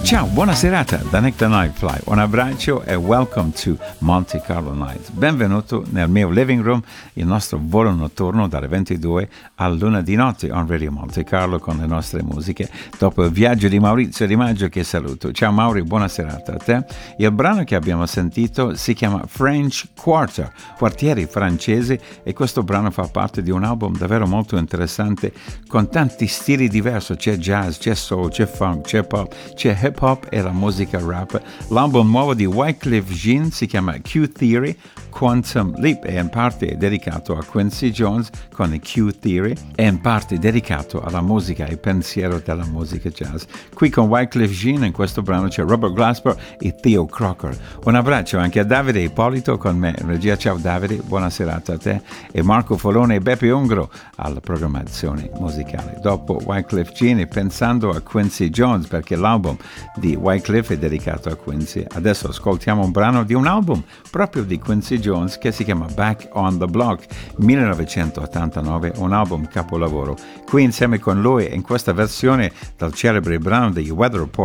Ciao, buona serata da Nick the Nightfly. Un abbraccio e welcome to Monte Carlo Nights. Benvenuto nel mio living room, il nostro volo notturno dalle 22 all'1 di notte on Radio Monte Carlo con le nostre musiche. Dopo il viaggio di Maurizio Di Maggio che saluto. Ciao Mauri, buona serata a te. Il brano che abbiamo sentito si chiama French Quarter, quartieri francesi, e questo brano fa parte di un album davvero molto interessante con tanti stili diversi. C'è jazz, c'è soul, c'è funk, c'è pop, c'è hip hop e la musica rap. L'album nuovo di Wyclef Jean si chiama Q Theory Quantum Leap e in parte è dedicato a Quincy Jones con il Q Theory e in parte dedicato alla musica e pensiero della musica jazz. Qui con Wyclef Jean in questo brano c'è Robert Glasper e Theo Crocker. Un abbraccio anche a Davide Ippolito con me in regia. Ciao Davide, buona serata a te, e Marco Folone e Beppe Ungro alla programmazione musicale. Dopo Wyclef Jean e pensando a Quincy Jones, perché l'album di Wyclef è dedicato a Quincy. Adesso ascoltiamo un brano di un album proprio di Quincy Jones che si chiama Back on the Block 1989, un album capolavoro. Qui insieme con lui in questa versione del celebre brano degli Weather Report